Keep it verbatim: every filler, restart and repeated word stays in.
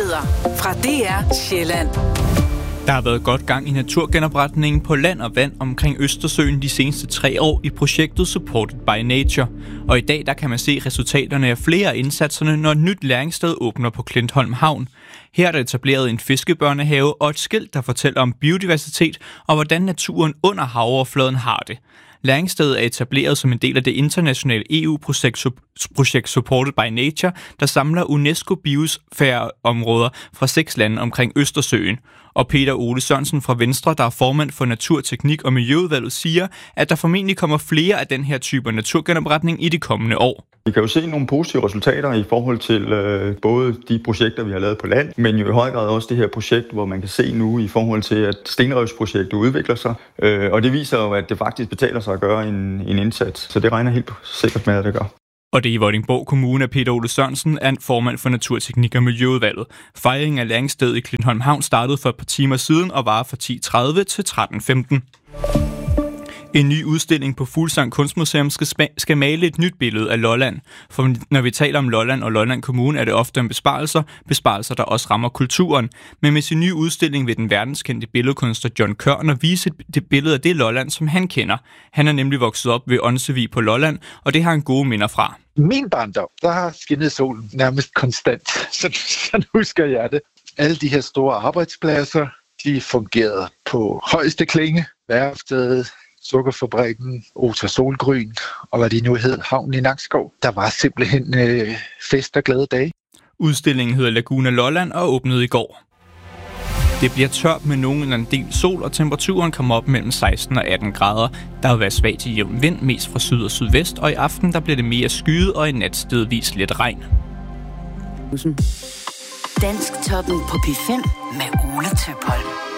Nyheder fra D R Sjælland. Der har været godt gang i naturgenopretningen på land og vand omkring Østersøen de seneste tre år i projektet Supported by Nature. Og i dag der kan man se resultaterne af flere af indsatserne, når et nyt læringssted åbner på Klintholm Havn. Her er der etableret en fiskebørnehave og et skilt, der fortæller om biodiversitet og hvordan naturen under havoverfladen har det. Læringsstedet er etableret som en del af det internationale E U-projekt projekt Supported by Nature, der samler UNESCO biosfæreområder fra seks lande omkring Østersøen. Og Peter Ole Sørensen fra Venstre, der er formand for Natur, Teknik og Miljøudvalget, siger, at der formentlig kommer flere af den her type naturgenopretning i de kommende år. Vi kan jo se nogle positive resultater i forhold til øh, både de projekter, vi har lavet på land, men jo i høj grad også det her projekt, hvor man kan se nu i forhold til, at stenrevsprojektet udvikler sig. Øh, og det viser jo, at det faktisk betaler sig at gøre en, en indsats. Så det regner helt sikkert med, at det gør. Og det i Vordingborg Kommune af Peter Ole Sørensen er formand for Natur, Teknik og Miljøudvalget. Fejringen af læringsstedet i Klintholm Havn startede for et par timer siden og varer fra ti tredive til tretten femten. En ny udstilling på Fuglsang Kunstmuseum skal, sp- skal male et nyt billede af Lolland. For når vi taler om Lolland og Lolland Kommune, er det ofte om besparelser, besparelser der også rammer kulturen. Men med sin nye udstilling vil den verdenskendte billedkunstner John Kørner vise det billede af det Lolland, som han kender. Han er nemlig vokset op ved Onsevig på Lolland, og det har han gode minder fra. Min barndom, der har skinnet solen nærmest konstant, så, så husker jeg det. Alle de her store arbejdspladser, de fungerede på højeste klinge, værftet, Sukkerfabrikken, Ota Solgryn og hvad de nu hed, havnen i Nakskov. Der var simpelthen øh, fest og glade dage. Udstillingen hedder Laguna Lolland og åbnede i går. Det bliver tørt med nogen eller en del sol, og temperaturen kommer op mellem seksten og atten grader. Der vil være svag til jævn vind, mest fra syd og sydvest, og i aften der bliver det mere skyet og i nat stedvis lidt regn. Dansk toppen på P fem med Ole Tøpholm.